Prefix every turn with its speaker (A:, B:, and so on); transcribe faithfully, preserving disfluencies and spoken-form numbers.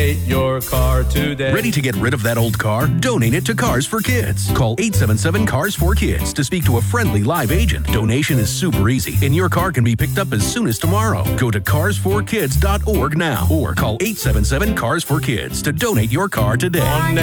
A: your car today.
B: Ready to get rid of that old car? Donate it to Cars for Kids. Call eight seven seven, C A R S for Kids to speak to a friendly live agent. Donation is super easy, and your car can be picked up as soon as tomorrow. Go to cars for kids dot org now or call eight seven seven, C A R S for Kids to donate your car today.